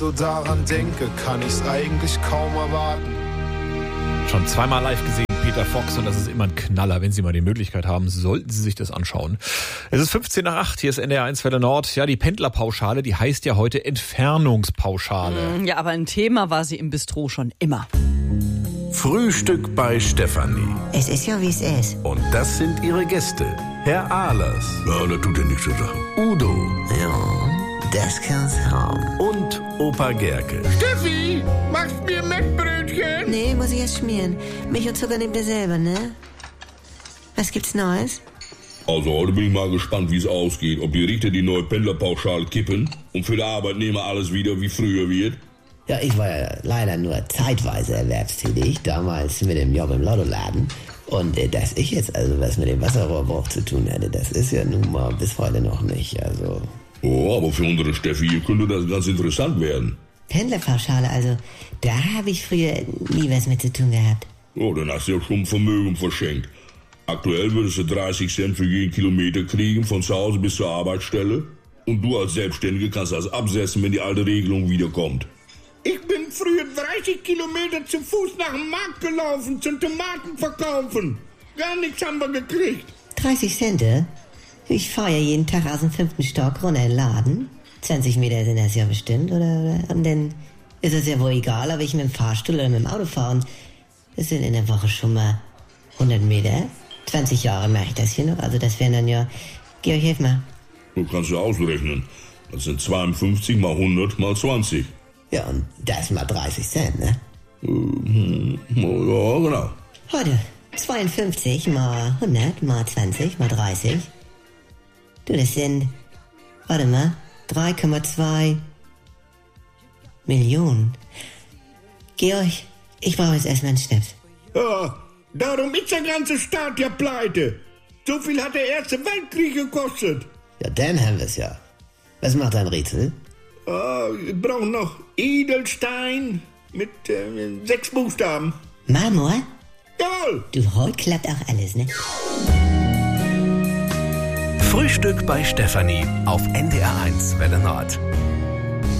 So daran denke, kann ich's eigentlich kaum erwarten. Schon zweimal live gesehen, Peter Fox, und das ist immer ein Knaller. Wenn Sie mal die Möglichkeit haben, sollten Sie sich das anschauen. Es ist 7:15, hier ist NDR1 Welle Nord. Ja, die Pendlerpauschale, die heißt ja heute Entfernungspauschale. Ja, aber ein Thema war sie im Bistro schon immer. Frühstück bei Stefanie. Es ist ja, wie es ist. Und das sind ihre Gäste. Herr Ahlers. Ja, das tut ja nichts zur Sache. Udo. Ja, das kann's haben. Und Opa Gerke. Steffi, machst mir Mettbrötchen? Nee, muss ich erst schmieren. Milch und Zucker nehmt ihr selber, ne? Was gibt's Neues? Also heute bin ich mal gespannt, wie es ausgeht. Ob die Richter die neue Pendlerpauschale kippen und für die Arbeitnehmer alles wieder wie früher wird. Ja, ich war ja leider nur zeitweise erwerbstätig, damals mit dem Job im Lottoladen. Und dass ich jetzt also was mit dem Wasserrohrbruch zu tun hätte, das ist ja nun mal bis heute noch nicht, also... Oh, aber für unsere Steffi hier könnte das ganz interessant werden. Pendlerpauschale, also, da habe ich früher nie was mit zu tun gehabt. Oh, dann hast du ja schon Vermögen verschenkt. Aktuell würdest du 30 Cent für jeden Kilometer kriegen, von zu Hause bis zur Arbeitsstelle. Und du als Selbstständige kannst das absetzen, wenn die alte Regelung wiederkommt. Ich bin früher 30 Kilometer zu Fuß nach dem Markt gelaufen, zum Tomaten verkaufen. Gar nichts haben wir gekriegt. 30 Cent? Ich fahre ja jeden Tag aus dem 5. Stock runter in den Laden. 20 Meter sind das ja bestimmt, oder? Und dann ist es ja wohl egal, ob ich mit dem Fahrstuhl oder mit dem Auto fahre. Und das sind in der Woche schon mal 100 Meter. 20 Jahre mache ich das hier noch. Also das wären dann ja... Georg, hilf mal. Du kannst ja ausrechnen. Das sind 52 mal 100 mal 20. Ja, und das mal 30 Cent, ne? Ja, genau. Heute 52 mal 100 mal 20 mal 30. Du, das sind... Warte mal... 3,2 Millionen. Georg, ich brauche jetzt erstmal einen Schnaps. Ja, darum ist der ganze Staat ja pleite. So viel hat der Erste Weltkrieg gekostet. Ja, dann haben wir es ja. Was macht dein Rätsel? Wir brauchen noch Edelstein mit 6 Buchstaben. Marmor? Jawohl. Du, heute klappt auch alles, ne? Frühstück bei Stefanie auf NDR1 Welle Nord.